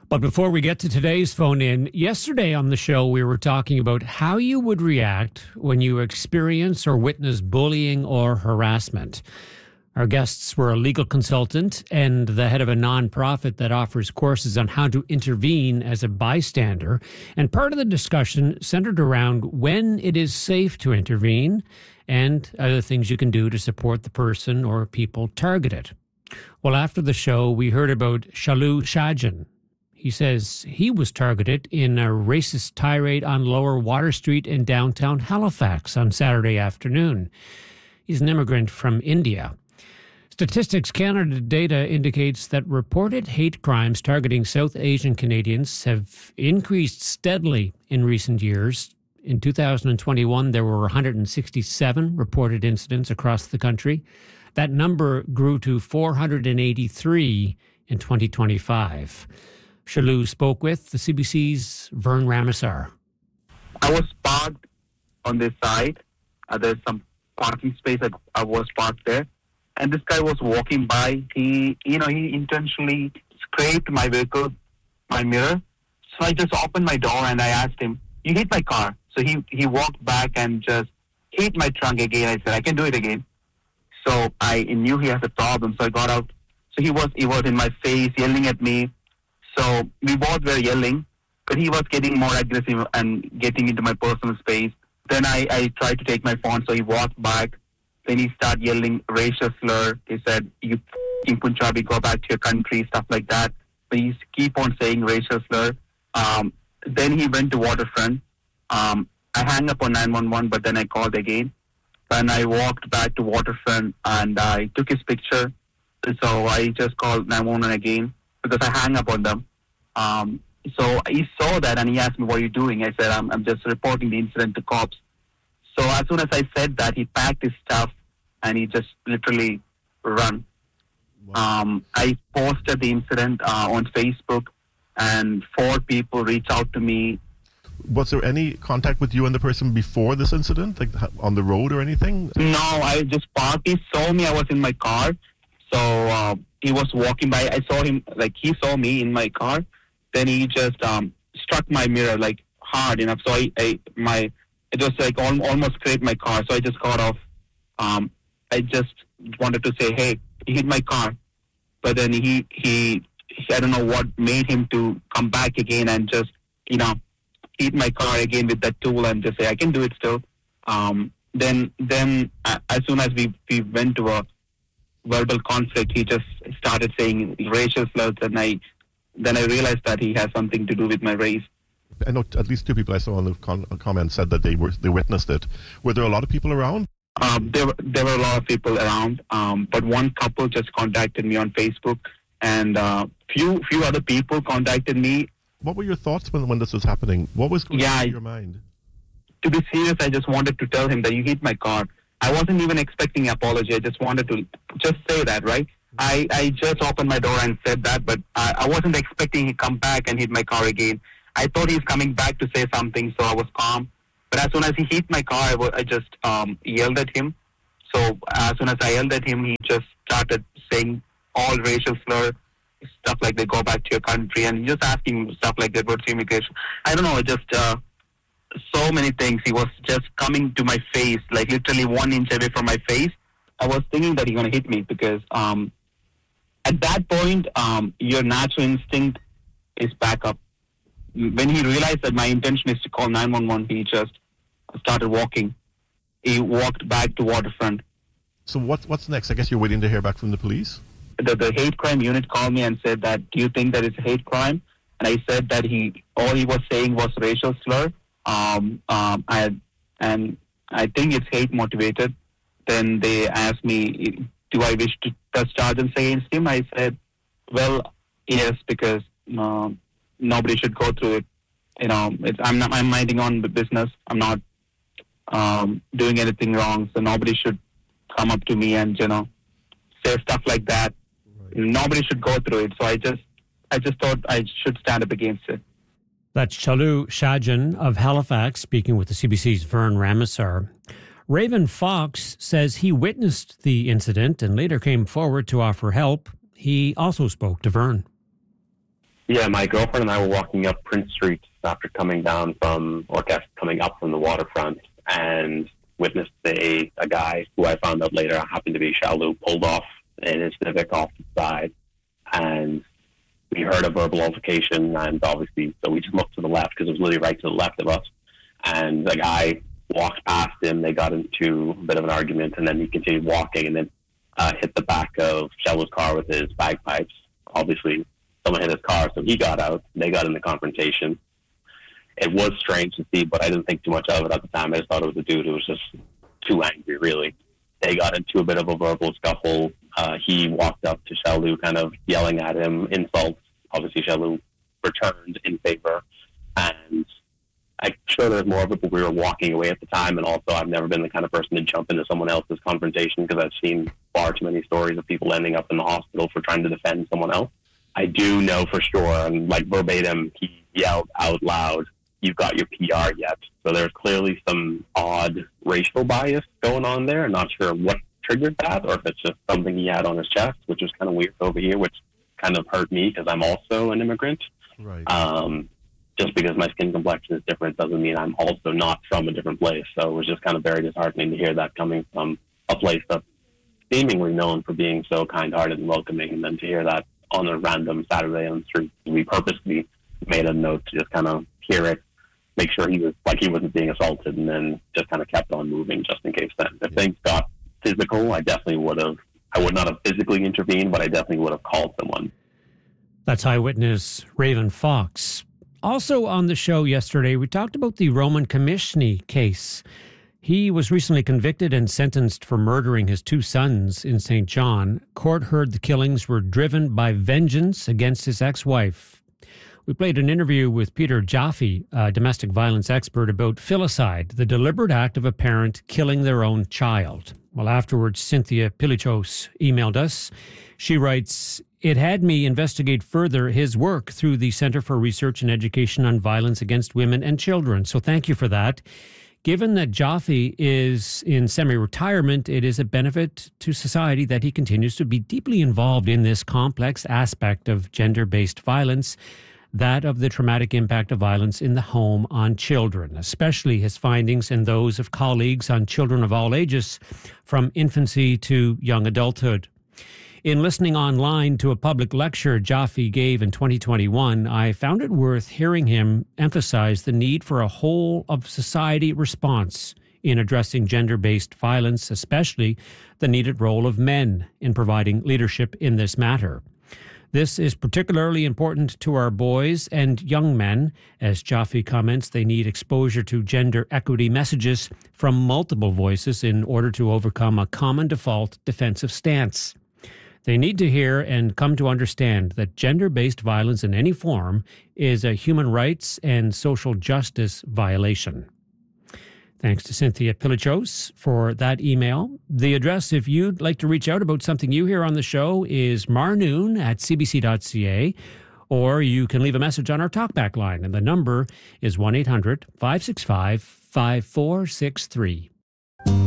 But before we get to today's phone in, yesterday on the show, we were talking about how you would react when you experience or witness bullying or harassment. Our guests were a legal consultant and the head of a nonprofit that offers courses on how to intervene as a bystander. And part of the discussion centered around when it is safe to intervene and other things you can do to support the person or people targeted. Well, after the show, we heard about Shalu Shajan. He says he was targeted in a racist tirade on Lower Water Street in downtown Halifax on Saturday afternoon. He's an immigrant from India. Statistics Canada data indicates that reported hate crimes targeting South Asian Canadians have increased steadily in recent years. In 2021, there were 167 reported incidents across the country. That number grew to 483 in 2025. Shalu spoke with the CBC's Vern Ramasar. I was parked on this side. There's some parking space that I was parked there. And this guy was walking by. He intentionally scraped my vehicle, my mirror. So I just opened my door and I asked him, "You hit my car." So he walked back and just hit my trunk again. I said, "I can do it again." So I knew he has a problem. So I got out. So he was in my face, yelling at me. So we both were yelling, but he was getting more aggressive and getting into my personal space. Then I tried to take my phone, so he walked back. Then he started yelling racial slur. He said, "You f***ing Punjabi, go back to your country," stuff like that. But he keep on saying racial slur. Then he went to Waterfront. I hung up on 911, but then I called again. And I walked back to Waterfront and I took his picture. So I just called 911 again because I hung up on them. So he saw that and he asked me, "What are you doing?" I said, I'm just reporting the incident to cops. So as soon as I said that, he packed his stuff and he just literally run. Wow. I posted the incident on Facebook and 4 people reached out to me. Was there any contact with you and the person before this incident, like on the road or anything? No, I just parked. He saw me. I was in my car. So he was walking by. I saw him, like he saw me in my car. Then he just struck my mirror like hard enough. So it was like almost scraped my car. So I just got off. I just wanted to say, "Hey, he hit my car." But then he I don't know what made him to come back again and just, hit my car again with that tool and just say, "I can do it still." Then as soon as we went to a verbal conflict, he just started saying racial slurs, and then I realized that he has something to do with my race. I know at least 2 people I saw on the comment said that they witnessed it. Were there a lot of people around? There were a lot of people around, but one couple just contacted me on Facebook, and few other people contacted me. What were your thoughts when this was happening? What was going through your mind? To be serious, I just wanted to tell him that you hit my car. I wasn't even expecting an apology. I just wanted to just say that, right? I just opened my door and said that, but I wasn't expecting he'd come back and hit my car again. I thought he's coming back to say something, so I was calm. But as soon as he hit my car, I just yelled at him. So as soon as I yelled at him, he just started saying all racial slur, stuff like they go back to your country, and just asking stuff like that, what's immigration? I don't know, just so many things. He was just coming to my face, like literally 1 inch away from my face. I was thinking that he's going to hit me because at that point, your natural instinct is back up. When he realized that my intention is to call 911, he just started walking. He walked back to Waterfront. So what's next? I guess you're waiting to hear back from the police? The hate crime unit called me and said that, "Do you think that it's a hate crime?" And I said that all he was saying was racial slur. And I think it's hate motivated. Then they asked me, do I wish to press charges against him? I said, well, yes, because nobody should go through it. I'm minding on the business. I'm not doing anything wrong, so nobody should come up to me and say stuff like that. Right. Nobody should go through it. So I just thought I should stand up against it. That's Shalu Shajan of Halifax speaking with the CBC's Vern Ramasar. Raven Fox says he witnessed the incident and later came forward to offer help. He also spoke to Vern. Yeah, my girlfriend and I were walking up Prince Street after coming up from the waterfront, and witnessed a guy who I found out later happened to be Shalu, pulled off in his Civic off the side, and we heard a verbal altercation, and obviously, so we just looked to the left because it was literally right to the left of us, and the guy walked past him. They got into a bit of an argument, and then he continued walking, and then hit the back of Shalu's car with his bagpipes. Obviously, someone hit his car, so he got out. They got in the confrontation. It was strange to see, but I didn't think too much of it at the time. I just thought it was a dude who was just too angry, really. They got into a bit of a verbal scuffle. He walked up to Shalu, kind of yelling at him, insults. Obviously, Shalu returned in favor. And I'm sure there's more of it, but we were walking away at the time. And also, I've never been the kind of person to jump into someone else's confrontation because I've seen far too many stories of people ending up in the hospital for trying to defend someone else. I do know for sure, and like verbatim, he yelled out loud, "You've got your PR yet?" So there's clearly some odd racial bias going on there. I'm not sure what triggered that, or if it's just something he had on his chest, which was kind of weird over here, which kind of hurt me because I'm also an immigrant. Right. Just because my skin complexion is different doesn't mean I'm also not from a different place. So it was just kind of very disheartening to hear that coming from a place that's seemingly known for being so kind-hearted and welcoming, and then to hear that on a random Saturday on the street. We purposely made a note to just kind of hear it, make sure he wasn't being assaulted, and then just kind of kept on moving just in case then. If things got physical, I would not have physically intervened, but I definitely would have called someone. That's eyewitness Raven Fox. Also on the show yesterday, we talked about the Roman Komishny case. He was recently convicted and sentenced for murdering his two sons in St. John. Court heard the killings were driven by vengeance against his ex-wife. We played an interview with Peter Jaffe, a domestic violence expert, about filicide, the deliberate act of a parent killing their own child. Well, afterwards, Cynthia Pilichos emailed us. She writes, "It had me investigate further his work through the Center for Research and Education on Violence Against Women and Children. So thank you for that. Given that Jaffe is in semi-retirement, it is a benefit to society that he continues to be deeply involved in this complex aspect of gender-based violence, that of the traumatic impact of violence in the home on children, especially his findings and those of colleagues on children of all ages, from infancy to young adulthood. In listening online to a public lecture Jaffe gave in 2021, I found it worth hearing him emphasize the need for a whole-of-society response in addressing gender-based violence, especially the needed role of men in providing leadership in this matter. This is particularly important to our boys and young men. As Jaffe comments, they need exposure to gender equity messages from multiple voices in order to overcome a common default defensive stance. They need to hear and come to understand that gender-based violence in any form is a human rights and social justice violation. Thanks to Cynthia Pilichos for that email. The address, if you'd like to reach out about something you hear on the show, is marnoon@cbc.ca, or you can leave a message on our talkback line, and the number is 1-800-565-5463.